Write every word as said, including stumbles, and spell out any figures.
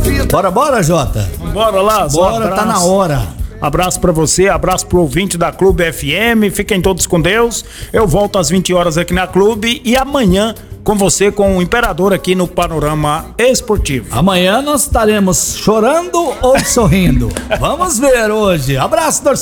Bora, bora, Jota. Bora lá, Bora, tá na hora. Abraço pra você, abraço pro ouvinte da Clube F M, fiquem todos com Deus. Eu volto às vinte horas aqui na Clube e amanhã com você, com o Imperador aqui no Panorama Esportivo. Amanhã nós estaremos chorando ou sorrindo? Vamos ver hoje. Abraço, torcedor.